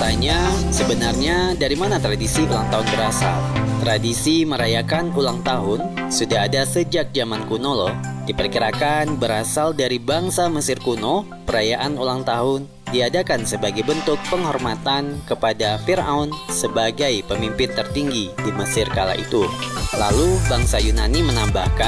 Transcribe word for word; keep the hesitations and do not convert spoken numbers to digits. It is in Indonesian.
bertanya, sebenarnya dari mana tradisi ulang tahun berasal? Tradisi merayakan ulang tahun sudah ada sejak zaman kuno loh. Diperkirakan berasal dari bangsa Mesir kuno. Perayaan ulang tahun diadakan sebagai bentuk penghormatan kepada Firaun sebagai pemimpin tertinggi di Mesir kala itu. Lalu bangsa Yunani menambahkan